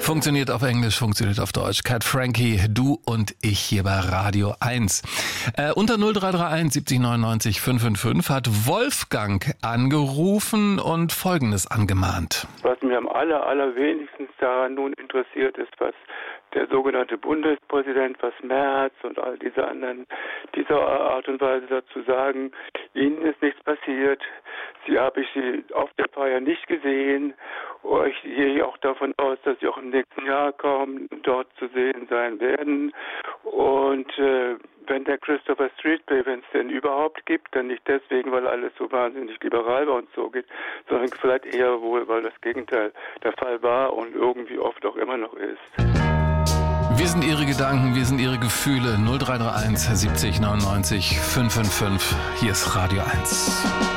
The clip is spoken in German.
Funktioniert auf Englisch, funktioniert auf Deutsch. Cat Frankie, du und ich hier bei Radio 1. Unter 0331 70 99 555 hat Wolfgang angerufen und Folgendes angemahnt. Was mir am allerwenigsten daran nun interessiert ist, was der sogenannte Bundespräsident, was Merz und all diese anderen dieser Art und Weise dazu sagen, ihnen ist nichts passiert. Habe ich sie auf der Feier nicht gesehen. Ich gehe auch davon aus, dass sie auch im nächsten Jahr kaum dort zu sehen sein werden. Und wenn der Christopher Street Day, wenn es denn überhaupt gibt, dann nicht deswegen, weil alles so wahnsinnig liberal bei uns so geht, sondern vielleicht eher wohl, weil das Gegenteil der Fall war und irgendwie oft auch immer noch ist. Wir sind Ihre Gedanken, wir sind Ihre Gefühle. 0331 70 99 555. Hier ist Radio 1.